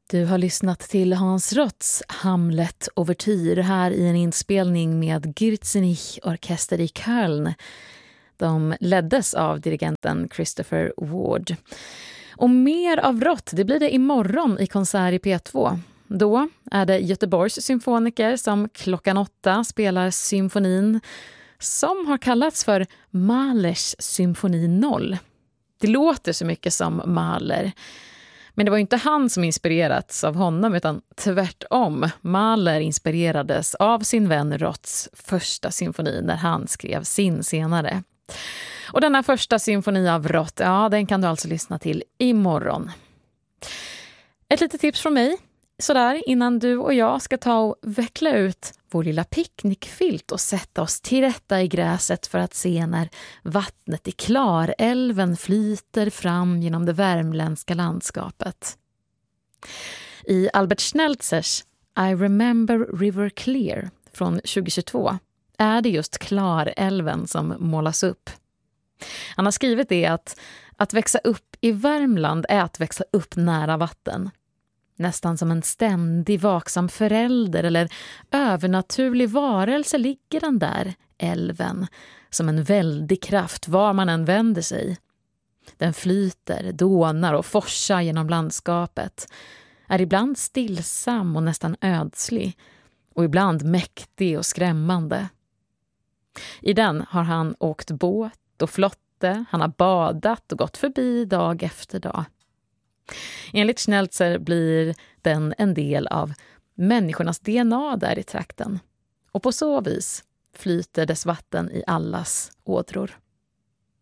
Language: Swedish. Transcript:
Du har lyssnat till Hans Rotts Hamlet Overtyr här i en inspelning med Gürzenich Orkester i Köln. De leddes av dirigenten Christopher Ward. Och mer av Rott, det blir det imorgon i konsert i P2. Då är det Göteborgs symfoniker som 8:00 spelar symfonin som har kallats för Mahlers symfoni 0. Det låter så mycket som Mahler. Men det var ju inte han som inspirerats av honom utan tvärtom. Mahler inspirerades av sin vän Rotts första symfoni när han skrev sin senare. Och denna första symfoni av Rott, ja, den kan du alltså lyssna till imorgon. Ett litet tips från mig, sådär innan du och jag ska ta och veckla ut vår lilla picknickfilt och sätta oss till rätta i gräset för att se när vattnet i Klarälven flyter fram genom det värmländska landskapet. I Albert Schnelzers I Remember River Clear från 2022 är det just Klarälven som målas upp. Han har skrivit det att växa upp i Värmland är att växa upp nära vatten. Nästan som en ständig vaksam förälder eller övernaturlig varelse ligger den där älven som en väldig kraft var man än vänder sig. Den flyter, dånar och forsar genom landskapet, är ibland stillsam och nästan ödslig och ibland mäktig och skrämmande. I den har han åkt båt och flotte, han har badat och gått förbi dag efter dag. Enligt Schnelzer blir den en del av människornas DNA där i trakten. Och på så vis flyter dess vatten i allas ådror.